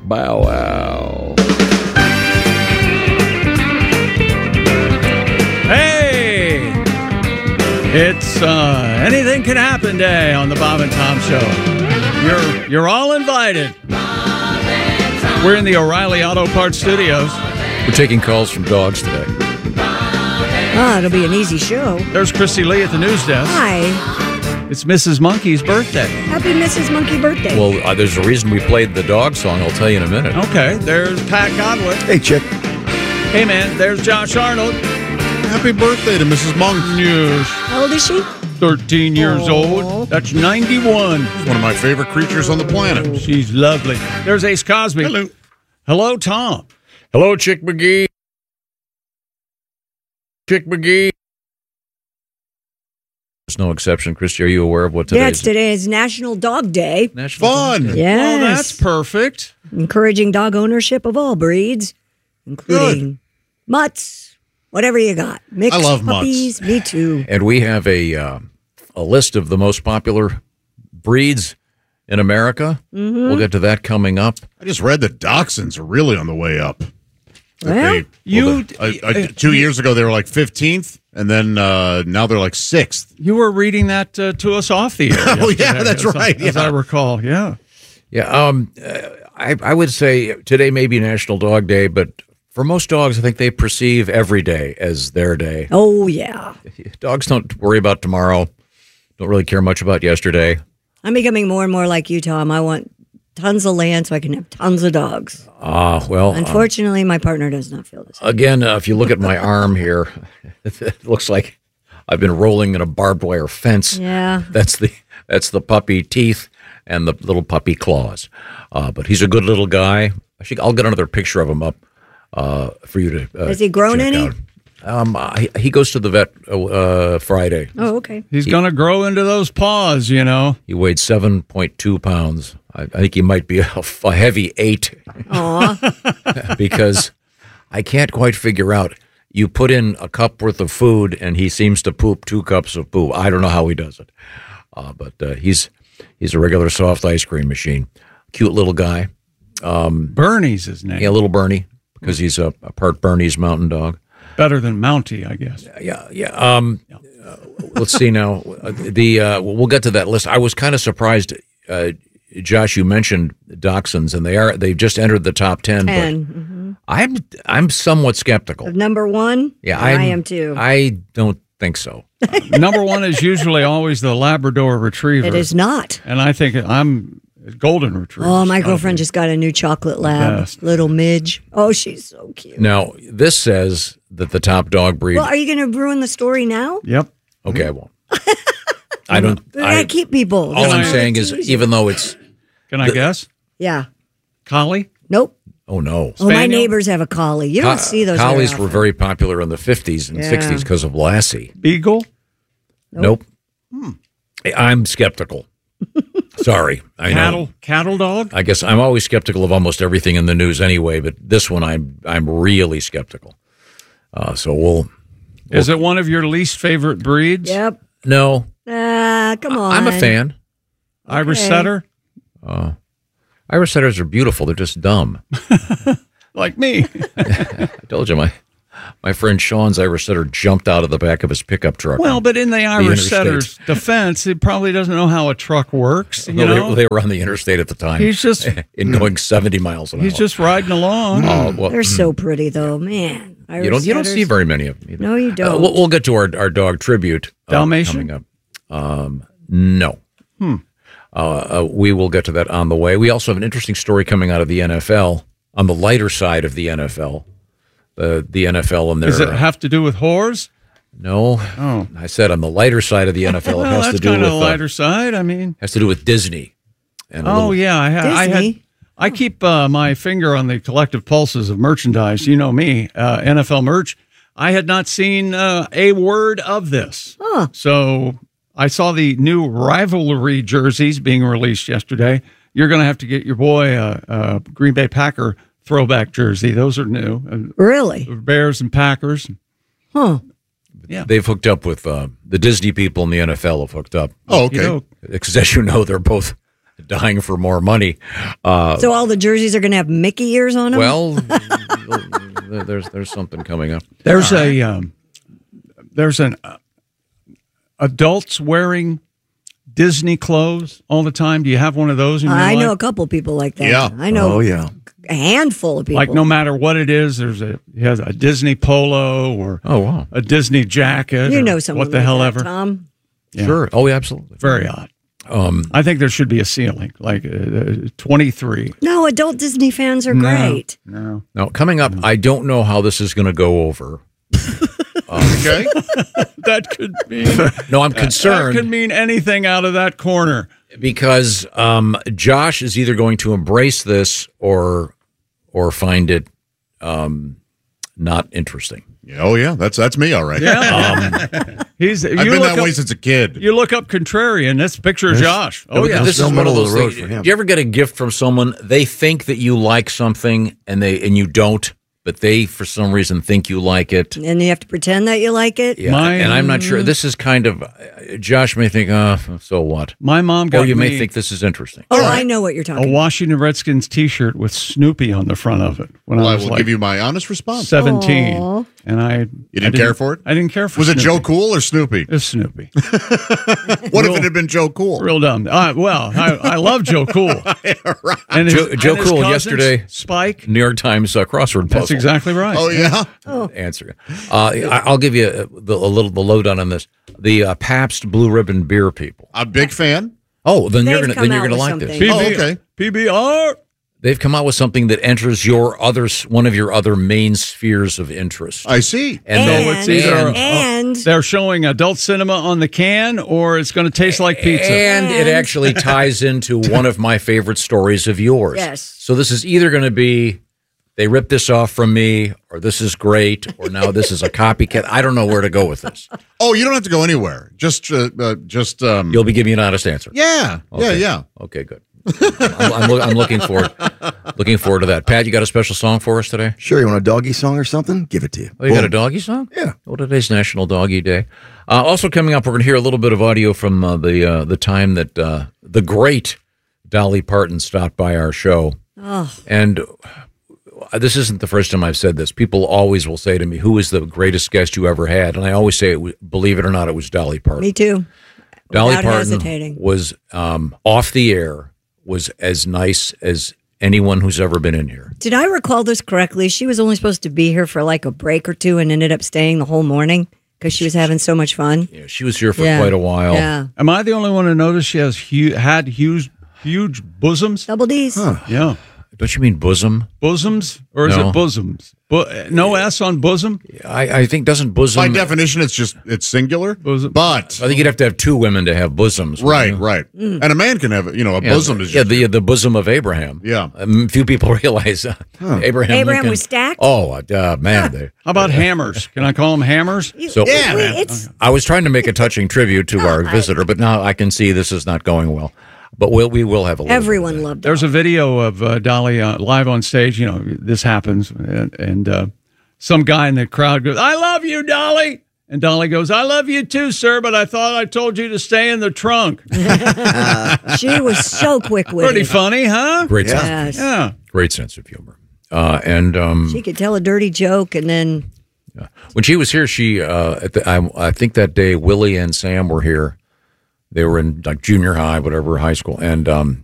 Bow wow. Hey! It's Anything Can Happen Day on the Bob and Tom Show. You're all invited. We're in the O'Reilly Auto Parts Studios. We're taking calls from dogs today. It'll be an easy show. There's Christy Lee at the news desk. Hi. It's Mrs. Monkey's birthday. Happy Mrs. Monkey birthday. Well, there's a reason we played the dog song. I'll tell you in a minute. Okay, there's Pat Godwin. Hey, Chick. Hey, man, there's Josh Arnold. Happy birthday to Mrs. Monk. Yes, How old is she? 13 years old. That's 91. She's one of my favorite creatures on the planet. She's lovely. There's Ace Cosby. Hello. Hello, Tom. Hello, Chick McGee. Chick McGee. There's no exception. Christy, are you aware of what today is? Today is National Dog Day. National Fun. Dog Day. Yes. Well, that's perfect. Encouraging dog ownership of all breeds, including mutts, whatever you got. Mixed I love puppies, me too. And we have a list of the most popular breeds in America. Mm-hmm. We'll get to that coming up. I just read that dachshunds are really on the way up. Well, 2 years ago, they were like 15th, and then now they're like 6th. You were reading that to us off the air. Oh, yeah, yesterday, that's right. As I recall, yeah. Yeah, I would say today may be National Dog Day, but for most dogs, I think they perceive every day as their day. oh, yeah. Dogs don't worry about tomorrow, don't really care much about yesterday. I'm becoming more and more like you, Tom. I want tons of land so I can have tons of dogs. Well, Unfortunately, my partner does not feel the same. again, if you look at my arm here, it looks like I've been rolling in a barbed wire fence. Yeah. That's the puppy teeth and the little puppy claws. But he's a good little guy. I'll get another picture of him up for you to. Has he grown check any? out. He goes to the vet Friday. Oh, okay. He's going to grow into those paws, you know. He weighed 7.2 pounds. I think he might be a heavy 8. Aw. Because I can't quite figure out. You put in a cup worth of food, and he seems to poop 2 cups of poop. I don't know how he does it, but he's a regular soft ice cream machine. Cute little guy. Bernie's his name. Yeah, little Bernie, because he's a part Bernese mountain dog. Better than Mountie, I guess. Yeah. Let's see now. We'll get to that list. I was kind of surprised, Josh. You mentioned dachshunds, and they've just entered the top 10. 10. But I'm somewhat skeptical. Number one? Yeah, I am too. I don't think so. Number one is usually always the Labrador Retriever. It is not. And I think I'm Golden Retriever. Oh, my girlfriend just got a new chocolate lab, best. little Midge. Oh, she's so cute. Now, this says that the top dog breed. Well, are you going to ruin the story now? Yep. Okay, I won't. I don't. We gotta keep people. All I'm Just saying is, tease even though it's. Can I guess? Yeah. Collie? Nope. Oh, no. Oh, my Spaniel? neighbors have a collie. You don't see those. Collies very were often. very popular in the 50s and Yeah. 60s because of Lassie. Beagle? Nope. I'm skeptical. Sorry. I know. Cattle dog? I guess I'm always skeptical of almost everything in the news anyway, but this one I'm really skeptical. So we'll. Is it one of your least favorite breeds? Yep. No. Come on. I'm a fan. Irish Okay. setter? Irish setters are beautiful. They're just dumb. Like me. I told you, my friend Sean's Irish setter jumped out of the back of his pickup truck. Well, but in the Irish interstate. setter's defense, he probably doesn't know how a truck works. You No, know? they were on the interstate at the time. He's just going 70 miles an hour. he's just riding along. Oh, well, They're so pretty, though, man. you don't Irish see very many of them either. No, you don't. We'll get to our dog tribute Dalmatian? coming up. No. We will get to that on the way. We also have an interesting story coming out of the NFL on the lighter side of the NFL. The NFL and their Does it have to do with whores? no. Oh. I said on the lighter side of the NFL, it Well, has that's to do kind with of the lighter side. I mean, has to do with Disney. And a oh little- yeah, Disney? I keep my finger on the collective pulses of merchandise. You know me, NFL merch. I had not seen a word of this. Huh. So I saw the new rivalry jerseys being released yesterday. You're going to have to get your boy a Green Bay Packer throwback jersey. Those are new. Really? Bears and Packers. Huh. Yeah. They've hooked up with the Disney people in the NFL have hooked up. Oh, okay. You know, Because as you know, they're both dying for more money. So all the jerseys are going to have Mickey ears on them? Well, there's something coming up. There's an adults wearing Disney clothes all the time. Do you have one of those in your life? I know a couple people like that. Yeah. I know Oh, yeah. a handful of people. Like no matter what it is, he has a Disney polo or Oh, wow. a Disney jacket. You or know someone what the like hell that, ever. Tom. Yeah. Sure. Oh, yeah, absolutely. Very odd. I think there should be a ceiling, like 23. No, adult Disney fans are great. No. Now, coming up, I don't know how this is going to go over. Okay. That could mean No, I'm that concerned. could mean anything out of that corner. Because Josh is either going to embrace this or find it not interesting. Oh yeah, that's me. All right. Yeah. I've been that way since a kid. You look up contrarian. That's a picture of Josh. Oh, yeah. This is no one of middle of those the road things. for him. Do you ever get a gift from someone? They think that you like something, and you don't, but they for some reason think you like it. And you have to pretend that you like it. Yeah, and I'm not sure. This is kind of Josh may think, so what? My mom got Or you may me think this is interesting. Oh, I know what you're talking a about. Washington Redskins T-shirt with Snoopy on the front of it when Well, I I was will like give you my honest response. 17. Aw. And You didn't care for it? I didn't care for Was it Snoopy. Joe Cool or Snoopy? It's Snoopy. What if it had been Joe Cool? Real dumb. Well, I love Joe Cool. And Joe and Cool his cousins, yesterday- Spike. New York Times crossword puzzle. That's exactly right. Oh yeah. Answer. I'll give you the lowdown on this. The Pabst Blue Ribbon beer people. A big fan. Oh, then you're They've gonna come out with like this. something. Oh, okay. PBR. They've come out with something that enters one of your other main spheres of interest. I see. it's either and They're showing adult cinema on the can, or it's going to taste like pizza. And it actually ties into one of my favorite stories of yours. Yes. So this is either going to be they ripped this off from me, or this is great, or now this is a copycat. I don't know where to go with this. Oh, you don't have to go anywhere. Just You'll be giving me an honest answer. yeah, Okay. yeah. Okay, good. I'm looking forward to that. Pat, you got a special song for us today? Sure, you want a doggy song or something? Give it to you. Oh, you got a doggy song? Yeah. Well, today's National Doggy Day. Also coming up, we're going to hear a little bit of audio from the time that the great Dolly Parton stopped by our show. Oh. And this isn't the first time I've said this. People always will say to me, who is the greatest guest you ever had? And I always say, believe it or not, it was Dolly Parton. me too. Dolly Without Parton hesitating. was off the air, was as nice as anyone who's ever been in here. Did I recall this correctly? She was only supposed to be here for like a break or two and ended up staying the whole morning because she was having so much fun. Yeah, she was here for Yeah. quite a while. Yeah. Am I the only one to notice she has had huge bosoms? Double D's. Yeah. Don't you mean bosom? Bosoms? Or is No. it bosoms? No S on bosom? I think doesn't bosom. By definition, it's singular. Bosom. But I think you'd have to have two women to have bosoms. right, wouldn't you? right. And a man can have a bosom is just the bosom of Abraham. Yeah. Few people realize Abraham. Abraham Lincoln- was stacked? Oh man, they, How about hammers? Can I call them hammers? so Yeah, man. It's I was trying to make a touching tribute to our visitor, but now I can see this is not going well. But we will have a little everyone bit of that. loved it. There's a video of Dolly live on stage. You know, this happens. And some guy in the crowd goes, I love you, Dolly. And Dolly goes, I love you too, sir, but I thought I told you to stay in the trunk. She was so quick-witted. Pretty funny, huh? Great sense, Yes. Yeah. great sense of humor. And She could tell a dirty joke and then when she was here, she I think that day Willie and Sam were here. They were in like junior high, whatever, high school, and